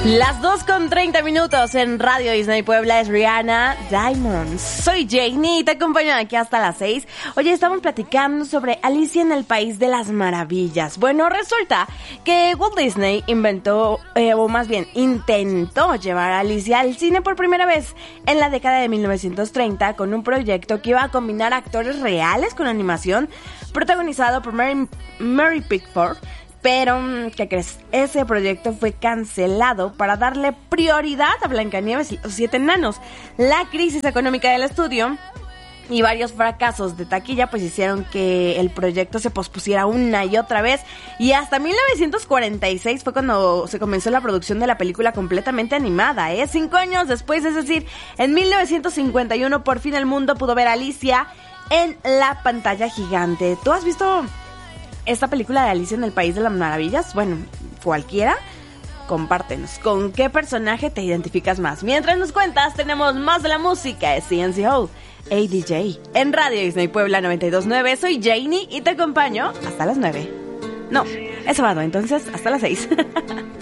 Las 2:30 en Radio Disney Puebla es Rihanna Diamonds. Soy Janie y te acompaño aquí hasta las 6. Hoy estamos platicando sobre Alicia en el País de las Maravillas. Bueno, resulta que Walt Disney intentó llevar a Alicia al cine por primera vez en la década de 1930 con un proyecto que iba a combinar actores reales con animación, protagonizado por Mary Pickford. Pero, ¿qué crees? Ese proyecto fue cancelado para darle prioridad a Blancanieves y los 7 enanos. La crisis económica del estudio y varios fracasos de taquilla pues hicieron que el proyecto se pospusiera una y otra vez, y hasta 1946 fue cuando se comenzó la producción de la película completamente animada, 5 años después, es decir, en 1951 por fin el mundo pudo ver a Alicia en la pantalla gigante. ¿Tú has visto esta película de Alicia en el País de las Maravillas? Bueno, cualquiera. Compártenos, ¿con qué personaje te identificas más? Mientras nos cuentas, tenemos más de la música de CNCO, ADJ, en Radio Disney Puebla 92.9. Soy Janie y te acompaño hasta las 9. No, es sábado, entonces hasta las 6.